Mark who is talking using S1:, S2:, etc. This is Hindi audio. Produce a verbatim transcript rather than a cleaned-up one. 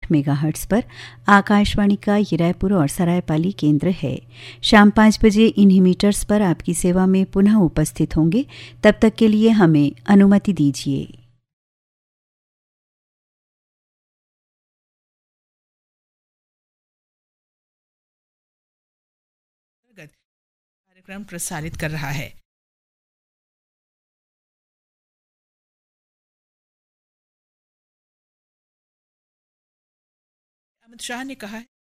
S1: आठ मेगाहर्ट्ज़ पर आकाशवाणी का ये रायपुर और सरायपाली केंद्र है। शाम पाँच बजे इन्हीं मीटर्स पर आपकी सेवा में पुनः उपस्थित होंगे। तब तक के लिए हमें अनुमति दीजिए।
S2: कार्यक्रम प्रसारित कर रहा है। अमित शाह ने कहा है